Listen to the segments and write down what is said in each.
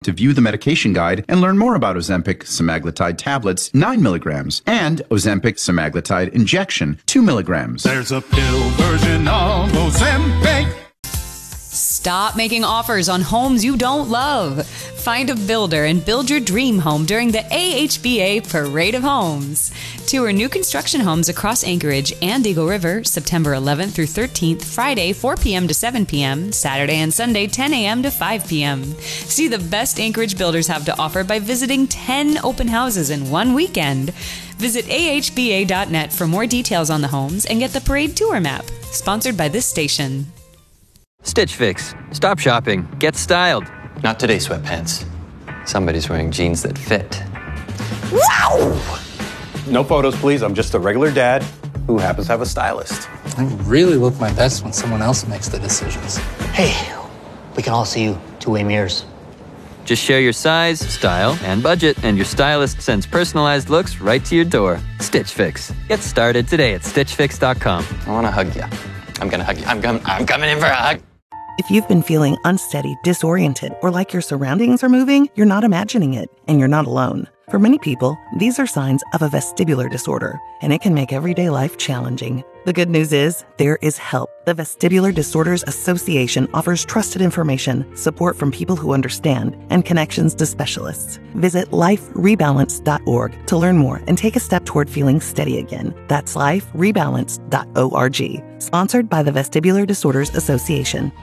To view the medication guide and learn more about Ozempic semaglutide tablets 9 milligrams and Ozempic semaglutide injection 2 milligrams. There's a pill version of Ozempic. Stop making offers on homes you don't love. Find a builder and build your dream home during the AHBA Parade of Homes. Tour new construction homes across Anchorage and Eagle River September 11th through 13th, Friday 4 p.m. to 7 p.m., Saturday and Sunday 10 a.m. to 5 p.m. See the best Anchorage builders have to offer by visiting 10 open houses in one weekend. Visit ahba.net for more details on the homes and get the parade tour map. Sponsored by this station. Stitch Fix. Stop shopping. Get styled. Not today, sweatpants. Somebody's wearing jeans that fit. Wow! No photos, please. I'm just a regular dad who happens to have a stylist. I really look my best when someone else makes the decisions. Hey, we can all see you two-way mirrors. Just share your size, style, and budget, and your stylist sends personalized looks right to your door. Stitch Fix. Get started today at StitchFix.com. I want to hug you. I'm going to hug you. I'm coming in for a hug. If you've been feeling unsteady, disoriented, or like your surroundings are moving, you're not imagining it, and you're not alone. For many people, these are signs of a vestibular disorder, and it can make everyday life challenging. The good news is, there is help. The Vestibular Disorders Association offers trusted information, support from people who understand, and connections to specialists. Visit liferebalance.org to learn more and take a step toward feeling steady again. That's liferebalance.org. Sponsored by the Vestibular Disorders Association.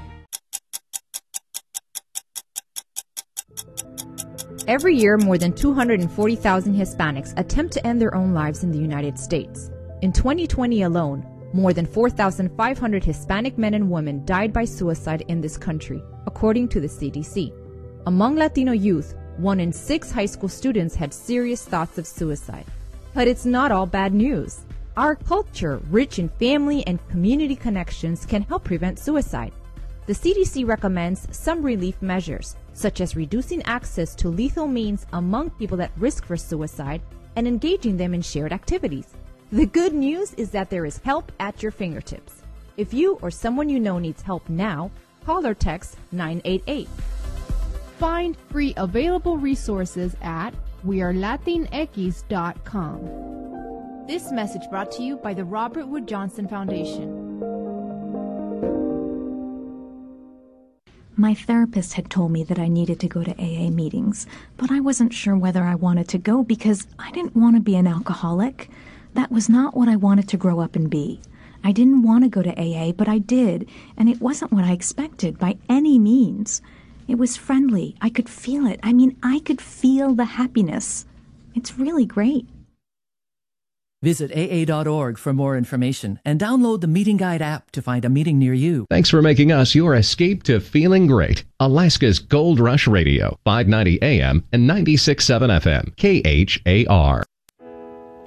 Every year, more than 240,000 Hispanics attempt to end their own lives in the United States. In 2020 alone, more than 4,500 Hispanic men and women died by suicide in this country, according to the CDC. Among Latino youth, 1 in 6 high school students had serious thoughts of suicide. But it's not all bad news. Our culture, rich in family and community connections, can help prevent suicide. The CDC recommends some relief measures, such as reducing access to lethal means among people at risk for suicide and engaging them in shared activities. The good news is that there is help at your fingertips. If you or someone you know needs help now, call or text 988. Find free available resources at wearelatinx.com. This message brought to you by the Robert Wood Johnson Foundation. My therapist had told me that I needed to go to AA meetings, but I wasn't sure whether I wanted to go because I didn't want to be an alcoholic. That was not what I wanted to grow up and be. I didn't want to go to AA, but I did, and it wasn't what I expected by any means. It was friendly. I could feel it. I could feel the happiness. It's really great. Visit AA.org for more information and download the Meeting Guide app to find a meeting near you. Thanks for making us your escape to feeling great. Alaska's Gold Rush Radio, 590 AM and 96.7 FM, KHAR.